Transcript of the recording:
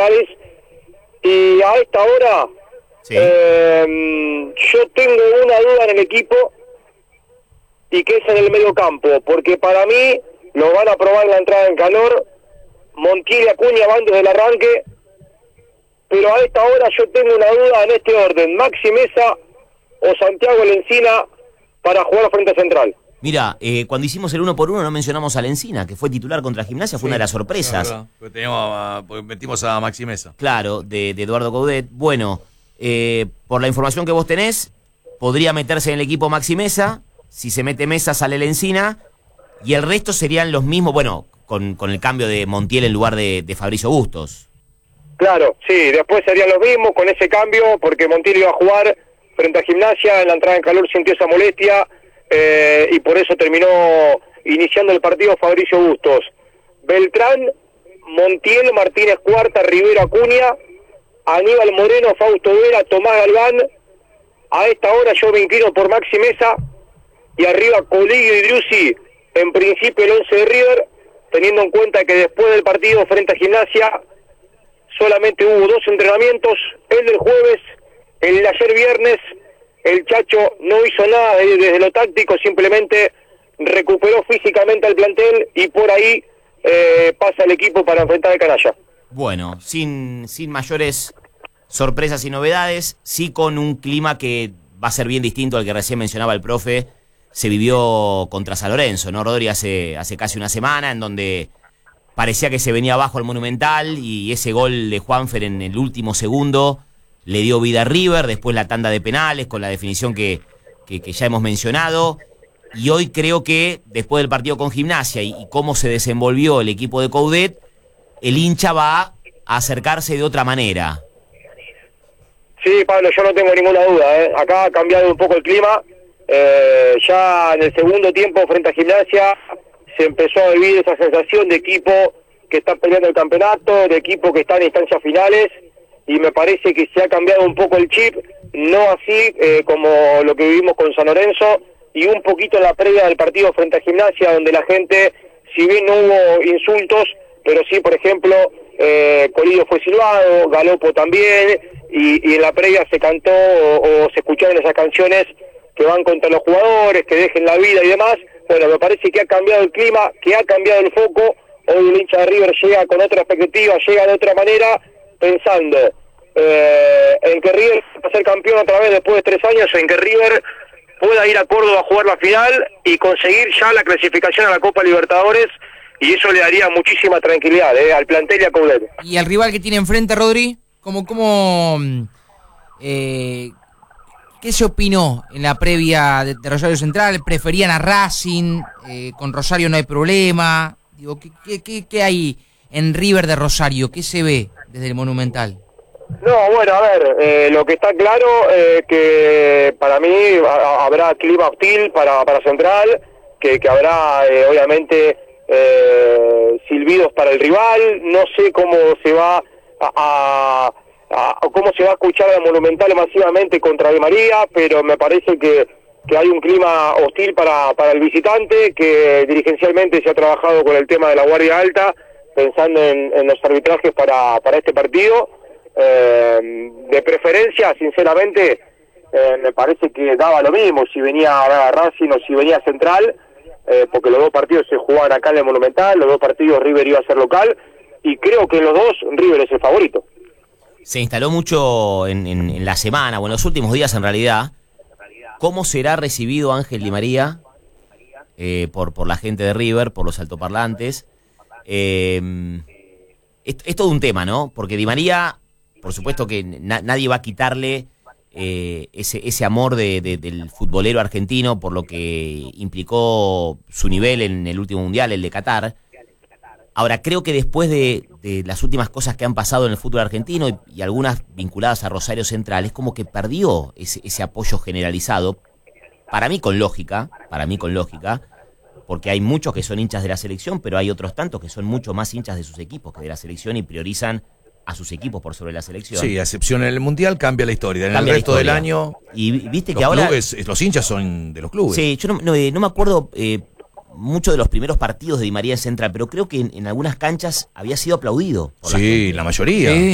finales. Y a esta hora, Sí. yo tengo una duda en el equipo, y que es en el medio campo, porque para mí lo van a probar en la entrada en calor. Montiel y Acuña van desde el arranque, pero a esta hora yo tengo una duda en este orden: Maxi Mesa o Santiago Lencina para jugar frente a Central. Mira, cuando hicimos el 1 por 1 no mencionamos a Lencina, que fue titular contra Gimnasia, fue una de las sorpresas. Verdad, porque metimos a Maxi Mesa. Claro, de Eduardo Coudet. Bueno, por la información que vos tenés, podría meterse en el equipo Maxi Mesa. Si se mete Mesa, sale Lencina. Y el resto serían los mismos, bueno, con el cambio de Montiel en lugar de Fabricio Bustos. Claro, sí, después serían los mismos con ese cambio, porque Montiel iba a jugar frente a Gimnasia, en la entrada en calor sintió esa molestia, y por eso terminó iniciando el partido Fabricio Bustos. Beltrán, Montiel, Martínez Cuarta, Rivero Acuña, Aníbal Moreno, Fausto Vera, Tomás Galván. A esta hora yo me inclino por Maxi Mesa, y arriba Coligio y Driussi, en principio el 11 de River, teniendo en cuenta que después del partido frente a Gimnasia solamente hubo 2 entrenamientos, el del jueves, el de ayer viernes. El Chacho no hizo nada desde lo táctico, simplemente recuperó físicamente al plantel, y por ahí pasa el equipo para enfrentar al Canalla. Bueno, sin mayores sorpresas y novedades, sí con un clima que va a ser bien distinto al que recién mencionaba el profe. Se vivió contra San Lorenzo, ¿no, Rodri? Hace casi una semana, en donde parecía que se venía abajo el Monumental, y ese gol de Juanfer en el último segundo le dio vida a River. Después la tanda de penales con la definición que ya hemos mencionado. Y hoy creo que después del partido con Gimnasia y cómo se desenvolvió el equipo de Coudet, el hincha va a acercarse de otra manera. Sí, Pablo, yo no tengo ninguna duda, ¿eh? Acá ha cambiado un poco el clima. Ya en el segundo tiempo frente a Gimnasia se empezó a vivir esa sensación de equipo que está peleando el campeonato, de equipo que está en instancias finales, y me parece que se ha cambiado un poco el chip, no así como lo que vivimos con San Lorenzo, y un poquito en la previa del partido frente a Gimnasia, donde la gente, si bien no hubo insultos, pero sí, por ejemplo, Colillo fue silbado, Galopo también, y en la previa se cantó o se escucharon esas canciones que van contra los jugadores, que dejen la vida y demás. Bueno, me parece que ha cambiado el clima, que ha cambiado el foco. Hoy el hincha de River llega con otra perspectiva, llega de otra manera, pensando en que River va a ser campeón otra vez después de 3 años, en que River pueda ir a Córdoba a jugar la final y conseguir ya la clasificación a la Copa Libertadores, y eso le daría muchísima tranquilidad al plantel y a Coudet. ¿Y al rival que tiene enfrente, Rodri? ¿Qué se opinó en la previa de Rosario Central? ¿Preferían a Racing? ¿Con Rosario no hay problema? Digo, ¿qué hay en River de Rosario? ¿Qué se ve desde el Monumental? No, bueno, a ver, lo que está claro que para mí habrá clima hostil para Central, que habrá obviamente silbidos para el rival. No sé cómo se va cómo se va a escuchar al Monumental masivamente contra Di María, pero me parece que hay un clima hostil para el visitante, que dirigencialmente se ha trabajado con el tema de la guardia alta, pensando en los arbitrajes para este partido. De preferencia, sinceramente, me parece que daba lo mismo si venía Racing o si venía Central, porque los 2 partidos se jugaban acá en el Monumental, los 2 partidos River iba a ser local, y creo que en los 2 River es el favorito. Se instaló mucho en la semana, o en los últimos días en realidad, cómo será recibido Ángel Di María por la gente de River, por los altoparlantes. Es todo un tema, ¿no? Porque Di María, por supuesto que nadie va a quitarle ese amor del futbolero argentino por lo que implicó su nivel en el último mundial, el de Qatar. Ahora, creo que después de las últimas cosas que han pasado en el fútbol argentino y algunas vinculadas a Rosario Central, es como que perdió ese apoyo generalizado, para mí con lógica, porque hay muchos que son hinchas de la selección, pero hay otros tantos que son mucho más hinchas de sus equipos que de la selección y priorizan a sus equipos por sobre la selección. Sí, a excepción en el Mundial cambia la historia. En el resto del año, y viste que los ahora clubes, los hinchas son de los clubes. Sí, yo no me acuerdo mucho de los primeros partidos de Di María en Central, pero creo que en algunas canchas había sido aplaudido por la gente. Sí, la mayoría. Sí.